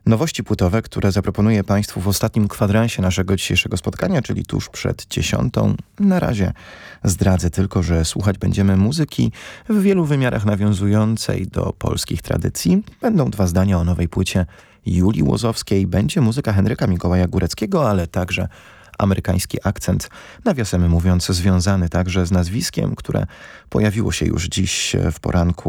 Nowości płytowe, które zaproponuję Państwu w ostatnim kwadransie naszego dzisiejszego spotkania, czyli tuż przed 10. Na razie zdradzę tylko, że słuchać będziemy muzyki w wielu wymiarach nawiązującej do polskich tradycji. Będą 2 zdania o nowej płycie Julii Łozowskiej, będzie muzyka Henryka Mikołaja Góreckiego, ale także amerykański akcent, nawiasem mówiąc związany także z nazwiskiem, które pojawiło się już dziś w poranku